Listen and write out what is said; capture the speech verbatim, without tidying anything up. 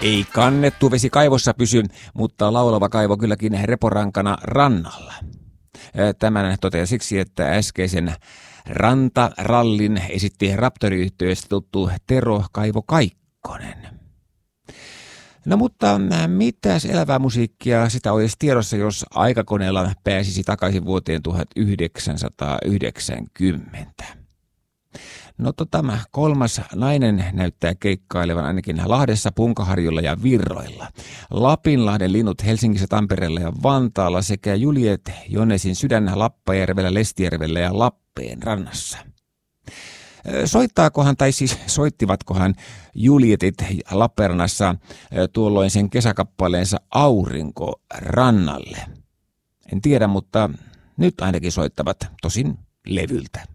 Ei kannettu vesi kaivossa pysy, mutta laulava kaivo kylläkin reporankana rannalla. Tämän toteaa siksi, että äskeisen rantarallin esitti Raptori-yhtiöistä tuttu Tero Kaivo Kaikkonen. No mutta mitäs elävää musiikkia sitä olisi tiedossa, jos aikakoneella pääsisi takaisin vuoteen tuhatyhdeksänsataayhdeksänkymmentä? No tämä kolmas nainen näyttää keikkailevan ainakin Lahdessa, Punkaharjulla ja Virroilla. Lapinlahden linnut Helsingissä, Tampereella ja Vantaalla sekä Juliet Jonesin sydän Lappajärvellä, Lestijärvellä ja Lappeen rannassa. Soittaakohan, tai siis soittivatkohan Julietit Lappeenrannassa tuolloin sen kesäkappaleensa Aurinko rannalle? En tiedä, mutta nyt ainakin soittavat, tosin levyltä.